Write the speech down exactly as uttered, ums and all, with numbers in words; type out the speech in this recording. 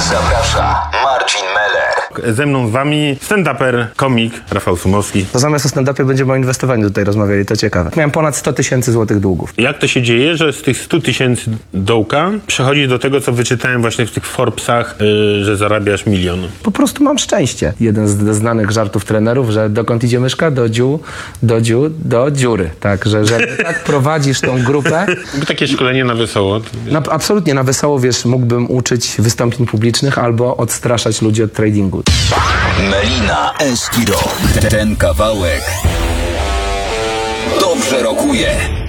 Zaprasza Marcin Meller. Ze mną z wami stand-uper, komik Rafał Sumowski. To zamiast o stand-upie będziemy o inwestowaniu tutaj rozmawiali, to ciekawe. Miałem ponad sto tysięcy złotych długów. Jak to się dzieje, że z tych stu tysięcy dołka przechodzi do tego, co wyczytałem właśnie w tych Forbesach, yy, że zarabiasz milion? Po prostu mam szczęście. Jeden z znanych żartów trenerów, że dokąd idzie myszka? Do dziu, do dziu, do dziury. Tak, że, że tak prowadzisz tą grupę. Takie szkolenie na wesoło. To... Na, absolutnie na wesoło, wiesz, mógłbym uczyć wystąpień publicznych albo odstraszać ludzi od tradingu. Melina Eskiro. Ten kawałek dobrze rokuje.